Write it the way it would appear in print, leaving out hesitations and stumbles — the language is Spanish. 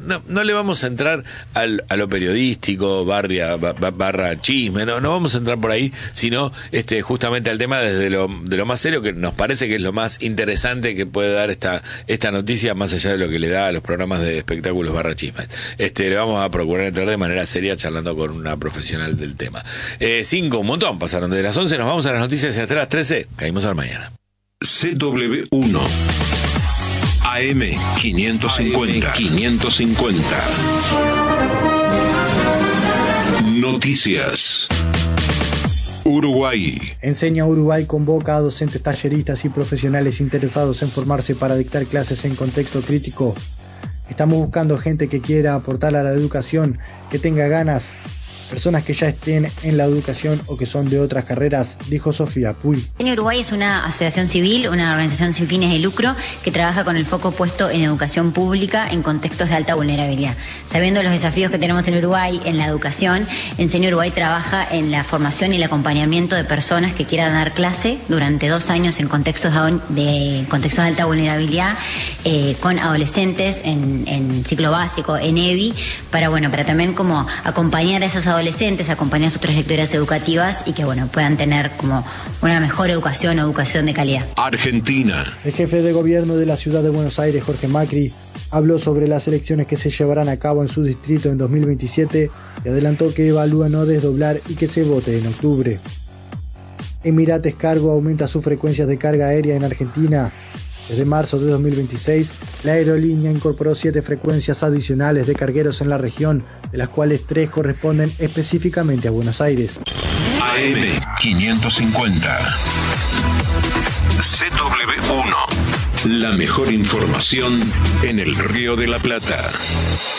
no le vamos a entrar a lo periodístico, barra chisme, no vamos a entrar por ahí, sino justamente al tema desde de lo más serio, que nos parece que es lo más interesante que puede dar esta noticia, más allá de lo que le da a los programas de espectáculos barra chismes. Le vamos a procurar entrar de manera seria charlando con una profesional del tema. 5, un montón, pasaron de las 11, nos vamos a las noticias y hasta las 13, caímos a la mañana. CW1 AM 550. Noticias. Uruguay. Enseña Uruguay convoca a docentes, talleristas y profesionales interesados en formarse para dictar clases en contexto crítico. Estamos buscando gente que quiera aportar a la educación, que tenga ganas, personas que ya estén en la educación o que son de otras carreras, dijo Sofía Puy. Enseña Uruguay es una asociación civil, una organización sin fines de lucro que trabaja con el foco puesto en educación pública en contextos de alta vulnerabilidad. Sabiendo los desafíos que tenemos en Uruguay en la educación, Enseña Uruguay trabaja en la formación y el acompañamiento de personas que quieran dar clase durante 2 años en contextos de alta vulnerabilidad con adolescentes en ciclo básico, en EBI, para también como acompañar a esos adolescentes, acompañar sus trayectorias educativas y que puedan tener como una mejor educación de calidad. Argentina. El jefe de gobierno de la ciudad de Buenos Aires, Jorge Macri, habló sobre las elecciones que se llevarán a cabo en su distrito en 2027 y adelantó que evalúa no desdoblar y que se vote en octubre. Emirates Cargo aumenta sus frecuencias de carga aérea en Argentina. Desde marzo de 2026, la aerolínea incorporó 7 frecuencias adicionales de cargueros en la región, de las cuales 3 corresponden específicamente a Buenos Aires. AM 550. CW1. La mejor información en el Río de la Plata.